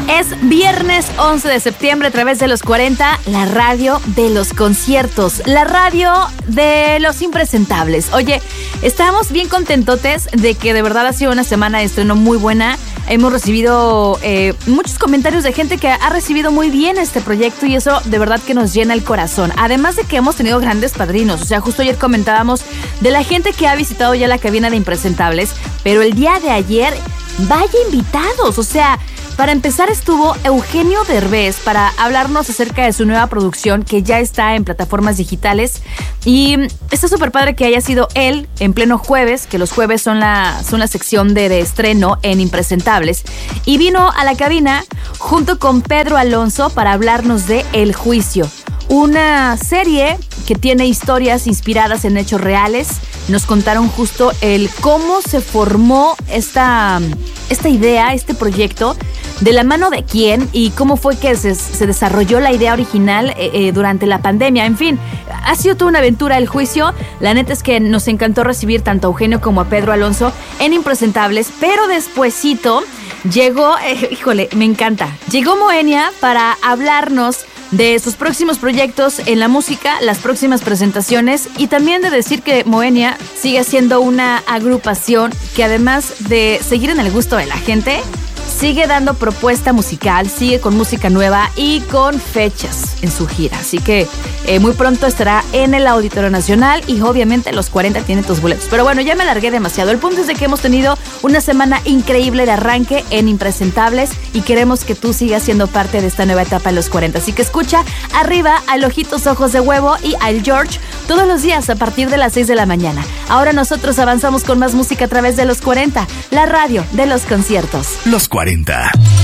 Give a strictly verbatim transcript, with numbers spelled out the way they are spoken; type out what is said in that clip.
Es viernes once de septiembre a través de los cuarenta, la radio de los conciertos, la radio de los impresentables. Oye, estamos bien contentotes de que de verdad ha sido una semana de estreno muy buena. Hemos recibido eh, muchos comentarios de gente que ha recibido muy bien este proyecto y eso de verdad que nos llena el corazón. Además de que hemos tenido grandes padrinos, o sea, justo ayer comentábamos de la gente que ha visitado ya la cabina de impresentables, pero el día de ayer, vaya invitados, o sea... Para empezar estuvo Eugenio Derbez para hablarnos acerca de su nueva producción que ya está en plataformas digitales y está súper padre que haya sido él en pleno jueves, que los jueves son la, son la sección de, de estreno en Impresentables, y vino a la cabina junto con Pedro Alonso para hablarnos de El Juicio, una serie que tiene historias inspiradas en hechos reales. Nos contaron justo el cómo se formó esta, esta idea, este proyecto, de la mano de quién y cómo fue que se, se desarrolló la idea original eh, eh, durante la pandemia. En fin, ha sido toda una aventura El Juicio. La neta es que nos encantó recibir tanto a Eugenio como a Pedro Alonso en Impresentables, pero despuesito llegó, eh, híjole, me encanta, llegó Moenia para hablarnos de sus próximos proyectos en la música, las próximas presentaciones y también de decir que Moenia sigue siendo una agrupación que además de seguir en el gusto de la gente, sigue dando propuesta musical, sigue con música nueva y con fechas en su gira. Así que eh, muy pronto estará en el Auditorio Nacional y obviamente los cuarenta tienen tus boletos. Pero bueno, ya me alargué demasiado. El punto es de que hemos tenido una semana increíble de arranque en Impresentables y queremos que tú sigas siendo parte de esta nueva etapa en los cuarenta. Así que escucha arriba al Ojitos Ojos de Huevo y al George todos los días a partir de las seis de la mañana. Ahora nosotros avanzamos con más música a través de los cuarenta, la radio de los conciertos. Los cuarenta.